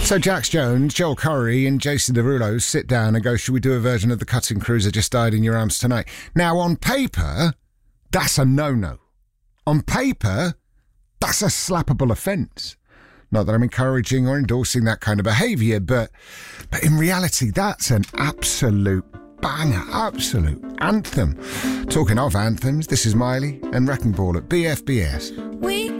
So Jax Jones, Joel Corry and Jason Derulo sit down and go, should we do a version of The Cutting Cruiser Just Died in Your Arms Tonight? Now, on paper, that's a no-no. On paper, that's a slappable offence. Not that I'm encouraging or endorsing that kind of behaviour, but in reality, that's an absolute banger, absolute anthem. Talking of anthems, this is Miley and Wrecking Ball at BFBS. We